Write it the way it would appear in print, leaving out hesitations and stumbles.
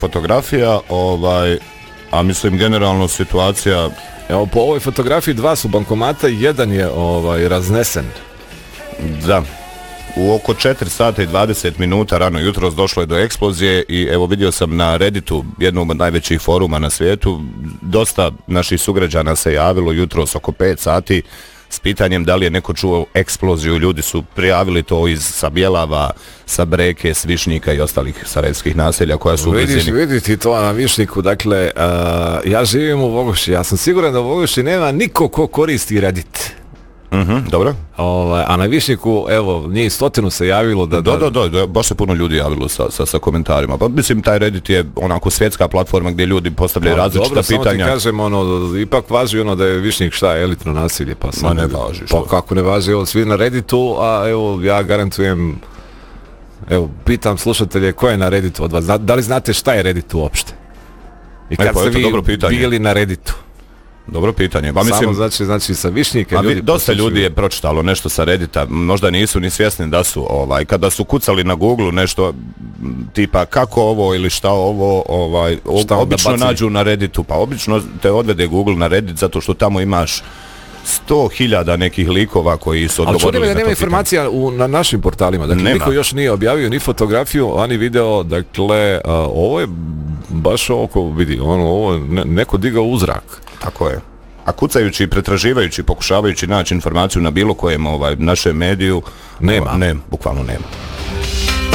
fotografija, a mislim generalno situacija... Evo, po ovoj fotografiji 2 su bankomata, jedan je raznesen. Da. U oko 4 sata i 20 minuta rano jutros došlo je do eksplozije i evo vidio sam na Redditu, jednom od najvećih foruma na svijetu, dosta naših sugrađana se javilo jutros oko 5 sati s pitanjem da li je neko čuo eksploziju. Ljudi su prijavili to sa Bjelava, sa Breke, s Višnjika i ostalih sarajevskih naselja koja su u blizini. Vidite to na Višnjiku, dakle, ja živim u Vogoši, ja sam siguran da u Vogoši nema niko ko koristi Reddit. Dobro. A na Višnjiku, evo, nije 100 se javilo da... Da, baš se puno ljudi javilo sa komentarima. Pa mislim, taj Reddit je onako svjetska platforma gdje ljudi postavljaju različita pitanja. Dobro, samo ti kažem, ipak važi da je Višnjik elitno nasilje, pa sam... Ma ne važi. Pa kako ne važi, evo, svi na Redditu, a evo, ja garantujem, evo, pitam slušatelje ko je na Redditu od vas, da li znate šta je Reddit uopšte? I kad ste vi bili na Redditu? Dobro pitanje. Pa mislim, samo znači sa Višnjike ljudi... Dosta ljudi je pročitalo nešto sa Reddita, možda nisu ni svjesni da su, kada su kucali na Google nešto tipa kako ovo ili šta ovo, obično nađu na Redditu, pa obično te odvede Google na Reddit zato što tamo imaš 100.000 nekih likova koji su odgovorili. Ali čudim da nema informacija na našim portalima, dakle niko još nije objavio ni fotografiju, ani video, dakle ovo je baš oko, vidi, ovo neko digao u zrak. Tako je. A kucajući, pretraživajući, pokušavajući naći informaciju na bilo kojem našem mediju, nema, bukvalno nema.